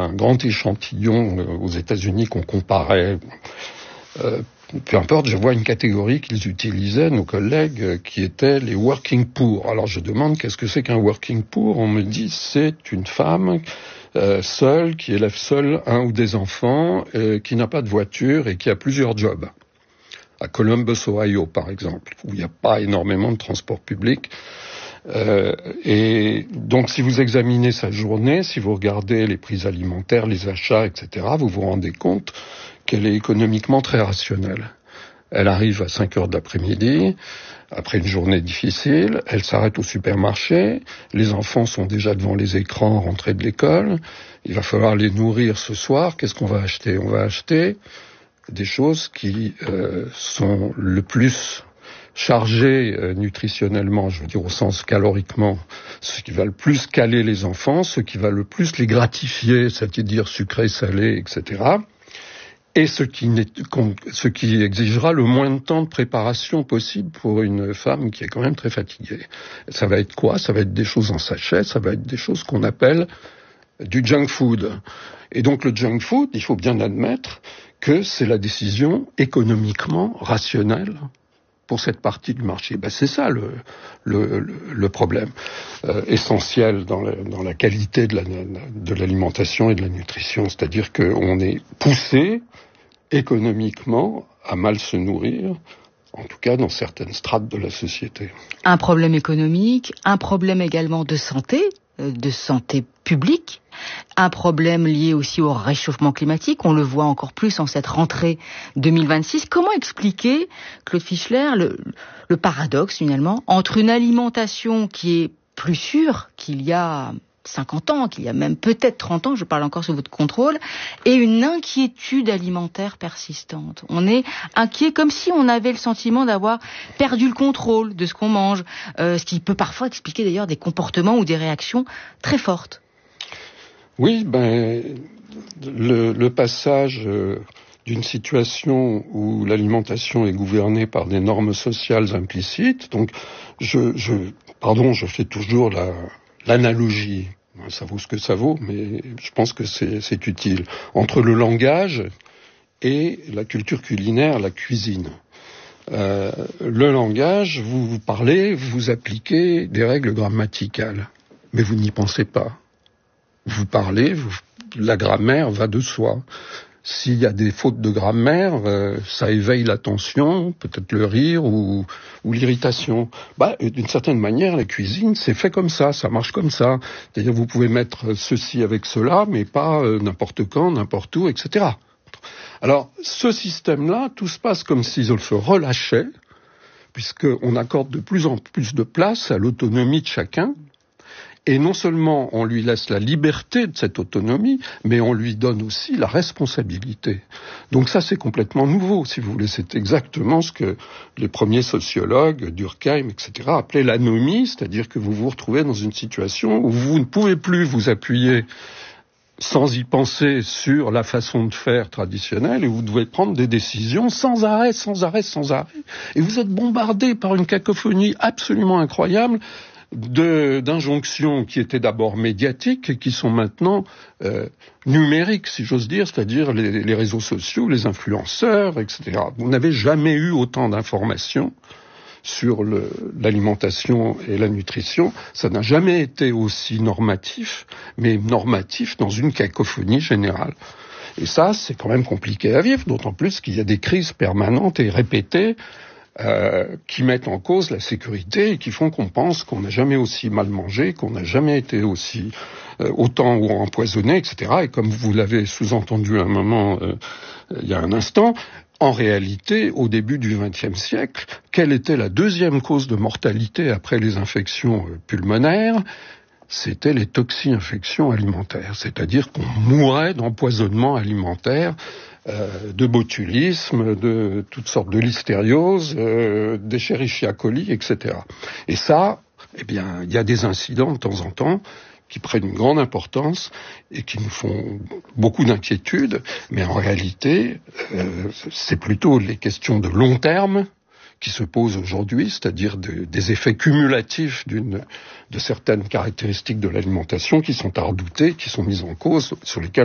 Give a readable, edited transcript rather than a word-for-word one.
un grand échantillon aux États-Unis qu'on comparait. Peu importe, je vois une catégorie qu'ils utilisaient, nos collègues, qui étaient les working poor. Alors je demande qu'est-ce que c'est qu'un working poor. On me dit c'est une femme seule, qui élève seule un ou des enfants, qui n'a pas de voiture et qui a plusieurs jobs. À Columbus, Ohio, par exemple, où il n'y a pas énormément de transport public. Et donc, si vous examinez sa journée, si vous regardez les prix alimentaires, les achats, etc., vous vous rendez compte qu'elle est économiquement très rationnelle. Elle arrive à 5 heures de l'après-midi, après une journée difficile, elle s'arrête au supermarché, les enfants sont déjà devant les écrans rentrés de l'école, il va falloir les nourrir ce soir, qu'est-ce qu'on va acheter ? On va acheter des choses qui sont le plus chargées nutritionnellement, je veux dire au sens caloriquement, ce qui va le plus caler les enfants, ce qui va le plus les gratifier, c'est-à-dire sucré, salé, etc., et ce qui exigera le moins de temps de préparation possible pour une femme qui est quand même très fatiguée. Ça va être quoi ? Ça va être des choses en sachet, ça va être des choses qu'on appelle du junk food. Et donc le junk food, il faut bien admettre que c'est la décision économiquement rationnelle pour cette partie du marché. C'est ça le problème essentiel dans la qualité de l'alimentation et de la nutrition. C'est-à-dire qu'on est poussé économiquement à mal se nourrir, en tout cas dans certaines strates de la société. Un problème économique, un problème également de santé publique, un problème lié aussi au réchauffement climatique, on le voit encore plus en cette rentrée 2026. Comment expliquer, Claude Fischler, le paradoxe finalement, entre une alimentation qui est plus sûre qu'il y a 50 ans, qu'il y a même peut-être 30 ans, je parle encore sous votre contrôle, et une inquiétude alimentaire persistante. On est inquiet comme si on avait le sentiment d'avoir perdu le contrôle de ce qu'on mange, ce qui peut parfois expliquer d'ailleurs des comportements ou des réactions très fortes. Oui, le passage d'une situation où l'alimentation est gouvernée par des normes sociales implicites, donc je fais toujours l'analogie, ça vaut ce que ça vaut, mais je pense que c'est utile, entre le langage et la culture culinaire, la cuisine. Le langage, vous parlez, vous appliquez des règles grammaticales, mais vous n'y pensez pas. Vous parlez, la grammaire va de soi. S'il y a des fautes de grammaire, ça éveille l'attention, peut-être le rire ou l'irritation. D'une certaine manière, la cuisine, c'est fait comme ça marche comme ça. C'est-à-dire, vous pouvez mettre ceci avec cela, mais pas n'importe quand, n'importe où, etc. Alors, ce système-là, tout se passe comme s'il se relâchait, puisqu'on accorde de plus en plus de place à l'autonomie de chacun. Et non seulement on lui laisse la liberté de cette autonomie, mais on lui donne aussi la responsabilité. Donc ça, c'est complètement nouveau, si vous voulez. C'est exactement ce que les premiers sociologues, Durkheim, etc., appelaient l'anomie, c'est-à-dire que vous vous retrouvez dans une situation où vous ne pouvez plus vous appuyer sans y penser sur la façon de faire traditionnelle, et vous devez prendre des décisions sans arrêt. Et vous êtes bombardé par une cacophonie absolument incroyable d'injonctions qui étaient d'abord médiatiques et qui sont maintenant numériques, si j'ose dire, c'est-à-dire les réseaux sociaux, les influenceurs, etc. Vous n'avez jamais eu autant d'informations sur l'alimentation et la nutrition. Ça n'a jamais été aussi normatif, mais normatif dans une cacophonie générale. Et ça, c'est quand même compliqué à vivre, d'autant plus qu'il y a des crises permanentes et répétées qui mettent en cause la sécurité et qui font qu'on pense qu'on n'a jamais aussi mal mangé, qu'on n'a jamais été aussi autant ou empoisonné, etc. Et comme vous l'avez sous-entendu à un moment, il y a un instant, en réalité, au début du XXe siècle, quelle était la deuxième cause de mortalité après les infections pulmonaires ? C'était les toxi-infections alimentaires, c'est-à-dire qu'on mourait d'empoisonnement alimentaire, de botulisme, de toutes sortes de listériose, d'Escherichia coli, etc. Et ça, il y a des incidents de temps en temps qui prennent une grande importance et qui nous font beaucoup d'inquiétude, mais en réalité, c'est plutôt les questions de long terme qui se posent aujourd'hui, c'est-à-dire des effets cumulatifs de certaines caractéristiques de l'alimentation qui sont à redouter, qui sont mises en cause, sur lesquelles